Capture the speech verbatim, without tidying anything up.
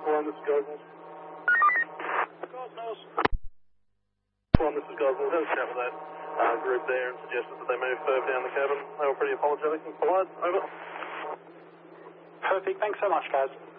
One, this is Goggles. Cosmos. One, this is Goggles. Had a chat with that uh, group there and suggested that they move further down the cabin. They were pretty apologetic and polite. Over. Perfect. Thanks so much, guys.